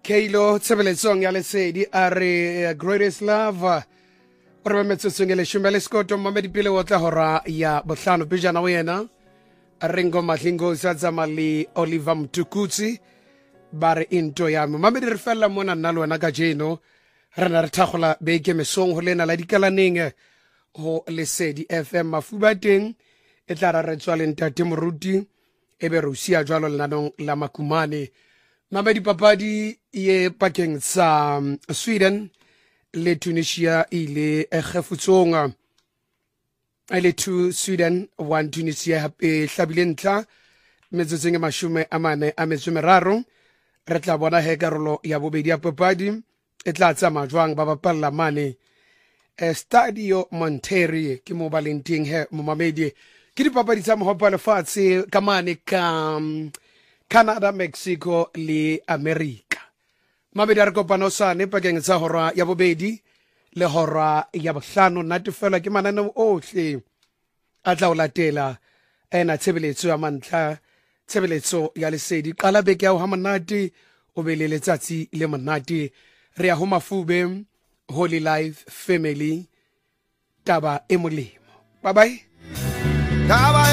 Kalo tsebeletsong ya lesedi a re greatest love o re ba metsotsong ya leshome le sekoto mmamedi pele o tla hora ya bohlano pejana o yena Ringo Mahlingo sa tsamale Oliver Mtukutsi ba re into ya mmamedi re fella mona nna le wena ka jeno re na re thagola beke mesong ho lena la dikalaneng ho lesedi FM mafuba teng e tla ra re tswa le ntate moruti e be rusia jwalo lenanong la makumane Mamedi papadi ye pakeng sa Sweden le Tunisia ile kgefutsonga ile 2 Sweden 1 Tunisia hlabile ntla metsotseng mashume amane a metsomeraro re tla bona he karolo ya bobedi ya papadi e tla tsama jwang ba bapalla mane Stadio Monterrey ke mo balenting he mo mamedi ke dipapadi tsa mohopa lefatshe ka mane ka Canada, Mexico le America. Mamedi a re kopano sane pakeng tsa hora ya bobedi le hora ya bohlano natefela ke mananeo ohle a tla o latela ena tshebeletso ya mantlha tshebeletso ya lesedi qala beke ya ho monate o be le letsatsi le monate re ya ho mafube Holy Life Family taba e molemo bye bye